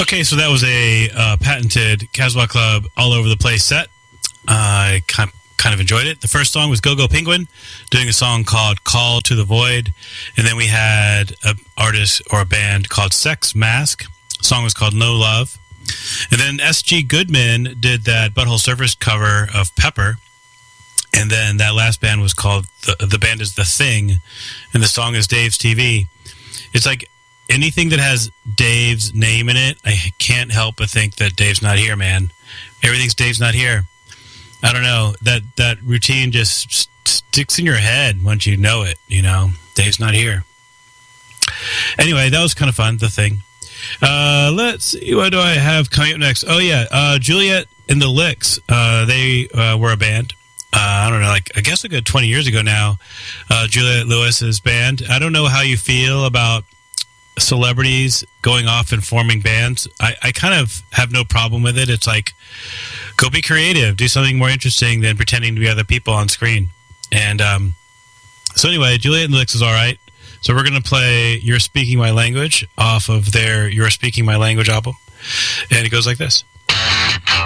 Okay, so that was a patented Casbah Club all over the place set. I kind of enjoyed it. The first song was Go-Go Penguin doing a song called Call to the Void. And then we had an artist or a band called Sex Mask. The song was called No Love. And then S.G. Goodman did that Butthole Surfers cover of Pepper. And then that last band was called, the band is The Thing. And the song is Dave's TV. It's like anything that has Dave's name in it, I can't help but think that Dave's not here, man. Everything's Dave's not here. I don't know. That routine just sticks in your head once you know it, you know. Dave's not here. Anyway, that was kind of fun, The Thing. Let's see. What do I have coming up next? Oh, yeah. Juliet and the Licks. They were a band. I don't know, like, I guess a good 20 years ago now. Juliet Lewis's band. I don't know how you feel about celebrities going off and forming bands. I kind of have no problem with it. It's like, go be creative, do something more interesting than pretending to be other people on screen. And so anyway, Juliet and the Licks is all right. So we're going to play You're Speaking My Language off of their You're Speaking My Language album. And it goes like this.